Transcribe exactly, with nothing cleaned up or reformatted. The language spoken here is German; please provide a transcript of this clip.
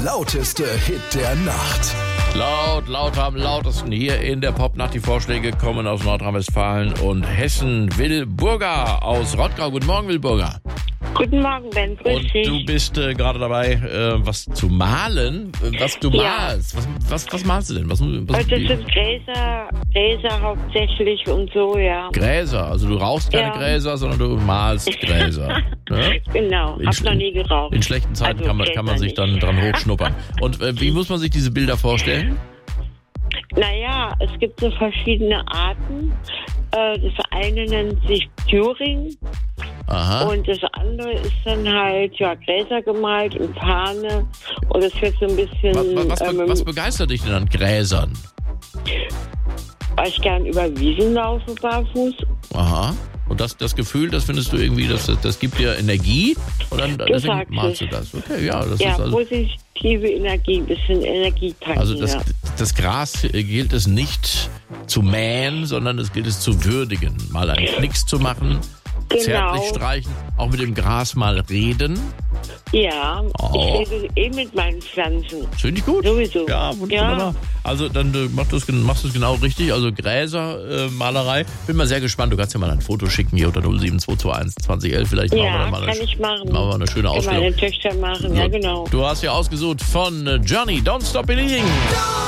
lauteste Hit der Nacht. Laut, laut am lautesten hier in der Popnacht. Die Vorschläge kommen aus Nordrhein-Westfalen und Hessen. Will Burger aus Rottgau. Guten Morgen, Will Burger. Guten Morgen, Ben. Grüß Und dich. du bist äh, gerade dabei, äh, was zu malen. Äh, Was du Ja. malst. Was, was, was malst du denn? Was, was, Das sind Gräser, Gräser hauptsächlich und so, ja. Gräser. Also du rauchst keine Ja. Gräser, sondern du malst Gräser. Ne? Genau, In hab schl- noch nie geraucht. In schlechten Zeiten Also kann, man, kann man Gräser sich dann nicht. dran hochschnuppern. Und äh, wie muss man sich diese Bilder vorstellen? Naja, es gibt so verschiedene Arten. Äh, Das eine nennt sich Thüring Aha. und das andere ist dann halt, ja, Gräser gemalt und Fahne. Und es wird so ein bisschen, Was, was, was, be- ähm, was begeistert dich denn an Gräsern? weil ich gern über Wiesen laufe barfuß. Aha. Und das, das Gefühl, das findest du irgendwie, das, das, das gibt dir Energie? Und dann deswegen sagst malst du es. das. Okay, ja, das Ja, ist also. positive Energie, ein bisschen Energie tanken. Also das, ja. das Gras äh, gilt es nicht zu mähen, sondern es gilt es zu würdigen. Mal einen Knicks zu machen, Genau. zärtlich streichen, auch mit dem Gras mal reden. Ja, Oh. ich rede eh mit meinen Pflanzen. Finde ich gut. Sowieso. Ja, wunderbar. Ja. Also dann äh, machst du es machst du es genau richtig. Also Gräser, äh, Malerei. Bin mal sehr gespannt. Du kannst ja mal ein Foto schicken hier unter null sieben zwei zwei eins zwanzig elf. Vielleicht machen wir Ja, dann mal kann eine, ich machen. machen wir eine schöne Kann Ausstellung. meine Töchter machen, ja genau. Du hast ja ausgesucht von äh, Johnny, Don't Stop Believing.